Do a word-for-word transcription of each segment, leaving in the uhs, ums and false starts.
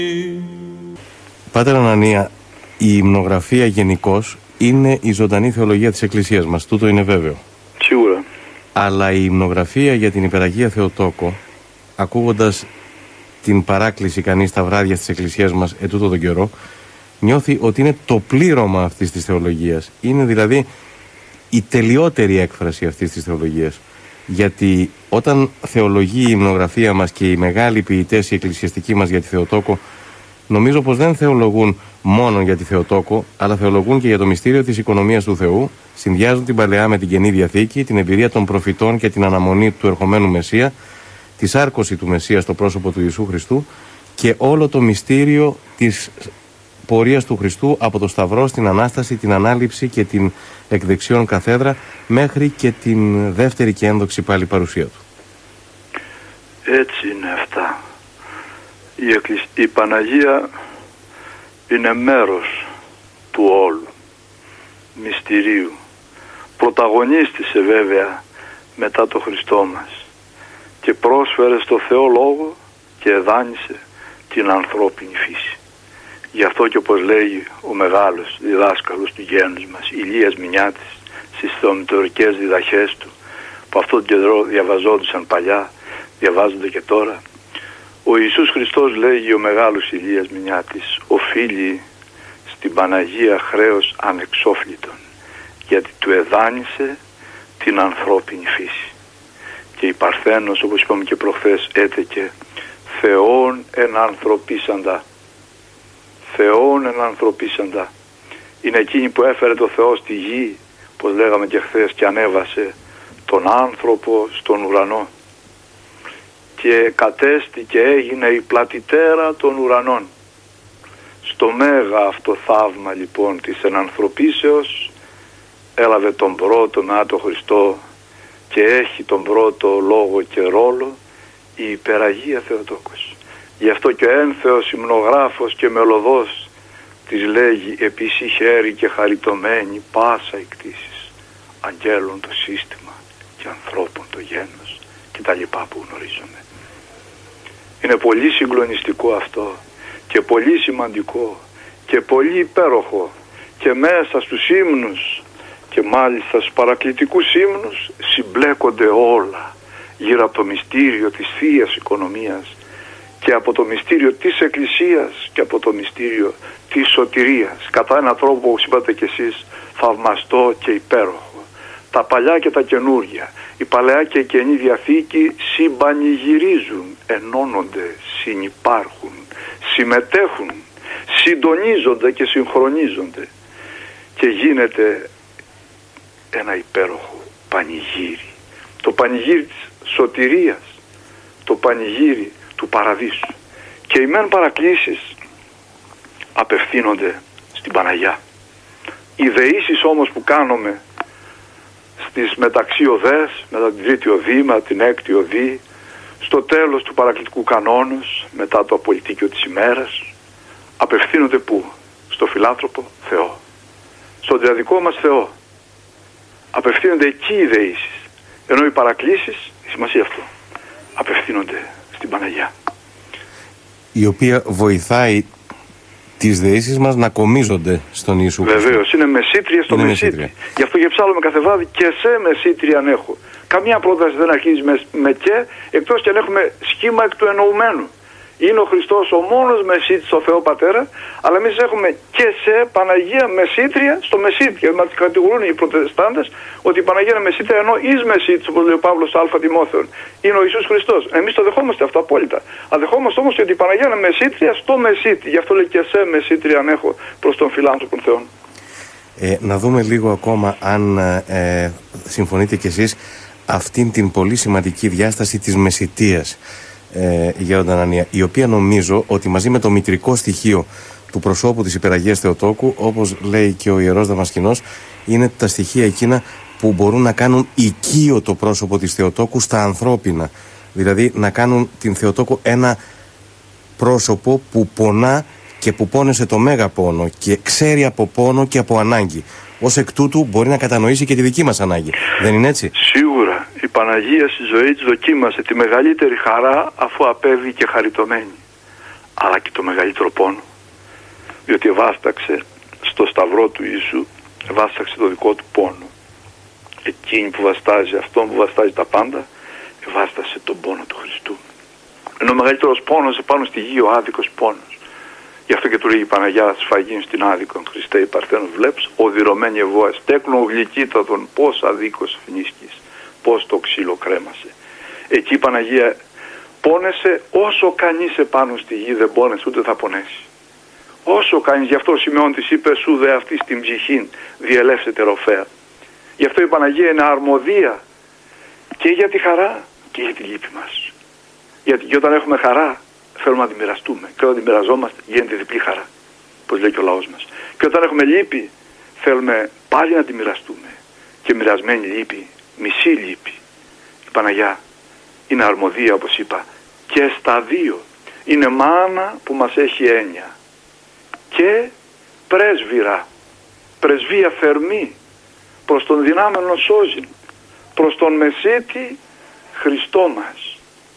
Πάτερ Ανανία, η υμνογραφία γενικώς είναι η ζωντανή θεολογία της Εκκλησίας μας. Τούτο είναι βέβαιο. Σίγουρα. Αλλά η υμνογραφία για την Υπεραγία Θεοτόκο, ακούγοντας την παράκληση κανείς στα βράδια της Εκκλησίας μας ετούτο τον καιρό, νιώθει ότι είναι το πλήρωμα αυτής της θεολογίας. Είναι δηλαδή η τελειότερη έκφραση αυτής της θεολογίας. Γιατί όταν θεολογεί η υμνογραφία μας και οι μεγάλοι ποιητές, οι εκκλησιαστικοί μας για τη Θεοτόκο, νομίζω πως δεν θεολογούν μόνο για τη Θεοτόκο, αλλά θεολογούν και για το μυστήριο της οικονομίας του Θεού, συνδυάζουν την Παλαιά με την Καινή Διαθήκη, την εμπειρία των προφητών και την αναμονή του ερχομένου Μεσσία, τη σάρκωση του Μεσσία στο πρόσωπο του Ιησού Χριστού και όλο το μυστήριο της πορείας του Χριστού από το Σταυρό στην Ανάσταση, την Ανάληψη και την εκδεξιόν καθέδρα μέχρι και την δεύτερη και ένδοξη πάλι παρουσία του. Έτσι είναι αυτά. Η, εκκλησ... η Παναγία είναι μέρος του όλου μυστηρίου. Πρωταγωνίστησε βέβαια μετά το Χριστό μας και πρόσφερε στο Θεό Λόγο και εδάνισε την ανθρώπινη φύση. Γι' αυτό και όπως λέει ο μεγάλος διδάσκαλος του γένους μας, Ηλίας Μηνιάτης, στις θεομητορικές διδαχές του, που αυτόν τον καιρό διαβαζόντουσαν παλιά, διαβάζονται και τώρα, ο Ιησούς Χριστός, λέγει ο μεγάλος Ηλίας Μηνιάτης, οφείλει στην Παναγία χρέος ανεξόφλητον, γιατί του εδάνισε την ανθρώπινη φύση. Και η Παρθένος, όπως είπαμε και προχθές, έτεκε Θεόν εν ανθρωπίσαντα. Θεόν εν ανθρωπίσαντα. Είναι εκείνη που έφερε το Θεό στη γη, όπως λέγαμε και χθες, και ανέβασε τον άνθρωπο στον ουρανό. Και κατέστη και έγινε η πλατιτέρα των ουρανών. Στο μέγα αυτό θαύμα λοιπόν της ενανθρωπίσεως έλαβε τον πρώτο μετά τον Χριστό και έχει τον πρώτο λόγο και ρόλο η Υπεραγία Θεοτόκος. Γι' αυτό και ο ένθεος υμνογράφος και μελωδός της λέγει «Επίση χέρι και χαριτωμένη πάσα οι κτήσεις, αγγέλων το σύστημα και ανθρώπων το γένος» και τα λοιπά που γνωρίζουμε. Είναι πολύ συγκλονιστικό αυτό και πολύ σημαντικό και πολύ υπέροχο και μέσα στους ύμνους και μάλιστα στους παρακλητικούς ύμνους συμπλέκονται όλα γύρω από το μυστήριο της Θείας Οικονομίας και από το μυστήριο της Εκκλησίας και από το μυστήριο της σωτηρίας, κατά έναν τρόπο, όπως είπατε κι εσείς, θαυμαστό και υπέροχο. Τα παλιά και τα καινούργια, η Παλαιά και η Καινή Διαθήκη συμπανηγυρίζουν, ενώνονται, συνυπάρχουν, συμμετέχουν, συντονίζονται και συγχρονίζονται και γίνεται ένα υπέροχο πανηγύρι. Το πανηγύρι της σωτηρίας, το πανηγύρι του παραδείσου. Και οι μεν παρακλήσεις απευθύνονται στην Παναγιά. Οι δεήσεις όμως που κάνουμε στις μεταξύ οδές, μετά την τρίτη οδή, μετά την έκτη οδή, στο τέλος του παρακλητικού κανόνος, μετά το απολυτίκιο της ημέρας, απευθύνονται πού? Στο φιλάνθρωπο Θεό, στον τριαδικό μας Θεό. Απευθύνονται εκεί οι δεήσεις, ενώ οι παρακλήσεις, η σημασία αυτό, απευθύνονται στην Παναγιά, η οποία βοηθάει τις δεήσεις μας να κομίζονται στον Ιησού Χριστό. Βεβαίως, είναι μεσήτρια στο μεσίτη. Γι' αυτό και ψάλλουμε κάθε βράδυ και σε μεσήτρια αν έχω. Καμία πρόταση δεν αρχίζει με, με και, εκτός και αν έχουμε σχήμα εκ του εννοουμένου. Είναι ο Χριστός ο μόνος μεσίτης στο Θεό Πατέρα, αλλά εμείς έχουμε και σε Παναγία μεσήτρια στο μεσίτη. Μας κατηγορούν οι προτεστάντες ότι η Παναγία είναι μεσήτρια, ενώ εις μεσίτης, όπως λέει ο Παύλος Α. Τιμόθεων, είναι ο Ιησούς Χριστός. Εμείς το δεχόμαστε αυτό απόλυτα. Αδεχόμαστε όμως ότι η Παναγία είναι μεσήτρια στο μεσίτη. Γι' αυτό λέει και σε μεσήτρια αν έχω προς τον φιλάνθρωπον Θεόν. Ε, να δούμε λίγο ακόμα, αν ε, συμφωνείτε κι εσείς, αυτήν την πολύ σημαντική διάσταση της μεσητείας. Ε, Γέροντα Ανανία, η οποία νομίζω ότι μαζί με το μητρικό στοιχείο του προσώπου της Υπεραγίας Θεοτόκου, όπως λέει και ο Ιερός Δαμασκηνός, είναι τα στοιχεία εκείνα που μπορούν να κάνουν οικείο το πρόσωπο της Θεοτόκου στα ανθρώπινα. Δηλαδή να κάνουν την Θεοτόκο ένα πρόσωπο που πονά και που πόνεσε το μέγα πόνο και ξέρει από πόνο και από ανάγκη. Ως εκ τούτου μπορεί να κατανοήσει και τη δική μας ανάγκη. Δεν είναι έτσι? Σίγουρα. Η Παναγία στη ζωή της δοκίμασε τη μεγαλύτερη χαρά αφού απέβη και χαριτωμένη. αλλά και το μεγαλύτερο πόνο, διότι ευάσταξε στο σταυρό του Ιησού, ευάσταξε το δικό του πόνο. Εκείνη που βαστάζει αυτόν που βαστάζει τα πάντα, ευάστασε τον πόνο του Χριστού. Ενώ ο μεγαλύτερος πόνος επάνω στη γη, ο άδικος πόνος. Γι' αυτό και του λέγει η Παναγιά σφαγήν στην άδικον Χριστέ η Παρθένος βλέπεις, οδυρωμένη εγώ αστέκλων γλυκύτατον, πώς αδίκως φνίσκεις, πώς το ξύλο κρέμασε. Εκεί η Παναγία πόνεσε όσο κανείς επάνω στη γη δεν πόνεσε ούτε θα πονέσει. Όσο κανείς, γι' αυτό ο Σιμεών της είπε σου δε αυτή στην ψυχήν διελεύσετε ροφέα. Γι' αυτό η Παναγία είναι αρμοδία και για τη χαρά και για τη λύπη μας. Γιατί και όταν έχουμε χαρά θέλουμε να τη μοιραστούμε και όταν τη μοιραζόμαστε γίνεται διπλή χαρά, όπως λέει και ο λαός μας. Και όταν έχουμε λύπη θέλουμε πάλι να τη μοιραστούμε και μοιρασμένη λύπη, μισή λύπη. Η Παναγιά είναι αρμοδία όπως είπα και στα δύο. Είναι μάνα που μας έχει έννοια και πρέσβυρα, πρεσβεία θερμή προς τον δυνάμενο σώζην, προς τον Μεσίτη Χριστό μας.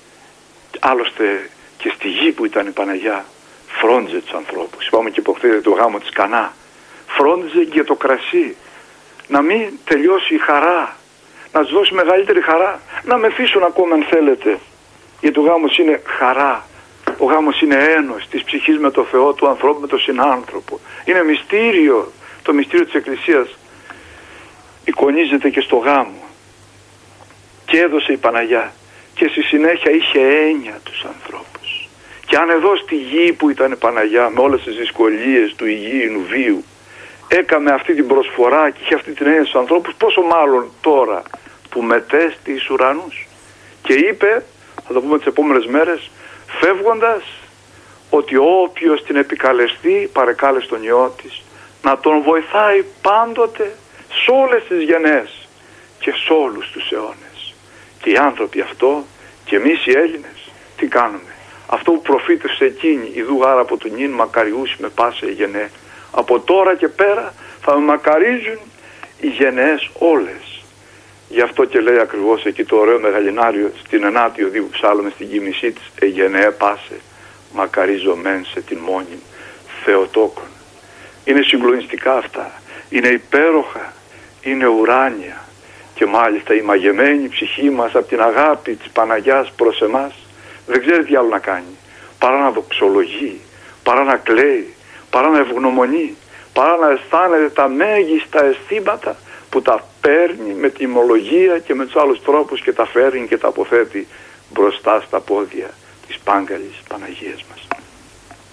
Άλλωστε και στη γη που ήταν η Παναγιά φρόντιζε τους ανθρώπους. Είπαμε και προχθές το γάμο της Κανά. Φρόντιζε για το κρασί. Να μην τελειώσει η χαρά. Να τους δώσει μεγαλύτερη χαρά. Να μεθύσουν ακόμα αν θέλετε. Γιατί ο γάμος είναι χαρά. Ο γάμος είναι ένωση της ψυχής με το Θεό, του ανθρώπου με τον συνάνθρωπο. Είναι μυστήριο. Το μυστήριο της Εκκλησίας εικονίζεται και στο γάμο. Και έδωσε η Παναγιά. Και στη συνέχεια είχε έννοια τους ανθρώπους. Και αν εδώ στη γη που ήταν η Παναγιά με όλες τις δυσκολίες του υγιεινού βίου έκαμε αυτή την προσφορά και είχε αυτή την έννοια στους ανθρώπους, πόσο μάλλον τώρα που μετέστη εις ουρανούς. Και είπε, θα το πούμε τις επόμενες μέρες, φεύγοντας, ότι όποιος την επικαλεστεί παρεκάλεσε τον Υιό της να τον βοηθάει πάντοτε σε όλες τις γενναίες και σε όλους τους αιώνες. Και οι άνθρωποι αυτό και εμείς οι Έλληνες τι κάνουμε? Αυτό που προφήτευσε εκείνη, ιδού γάρα από του νυν μακαριούς με πάσα η γενναία. Από τώρα και πέρα θα με μακαρίζουν οι γενναίες όλες. Γι' αυτό και λέει ακριβώς εκεί το ωραίο μεγαλινάριο στην ενάτη οδή που ψάλλουμε στην κοίμησή της, «Ε γενναία πάσε, μακαρίζομεν σε την μόνη Θεοτόκον». Είναι συγκλονιστικά αυτά, είναι υπέροχα, είναι ουράνια. Και μάλιστα η μαγεμένη ψυχή μας από την αγάπη της Παναγιάς προς εμάς δεν ξέρει τι άλλο να κάνει παρά να δοξολογεί, παρά να κλαίει, παρά να ευγνωμονεί, παρά να αισθάνεται τα μέγιστα αισθήματα που τα παίρνει με τη ημολογία και με τους άλλους τρόπους και τα φέρνει και τα αποθέτει μπροστά στα πόδια της πάγκαλης Παναγίας μας.